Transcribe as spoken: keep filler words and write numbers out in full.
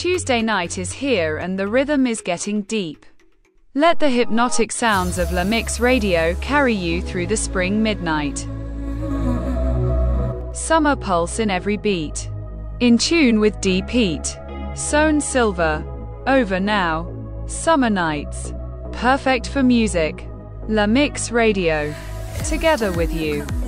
Tuesday night is here and the rhythm is getting deep. Let the hypnotic sounds of La Mix Radio carry you through the spring midnight. Summer pulse in every beat. In tune with Deep Heat, Sown Silver, Over Now, Summer Nights. Perfect for music. La Mix Radio. Together with you.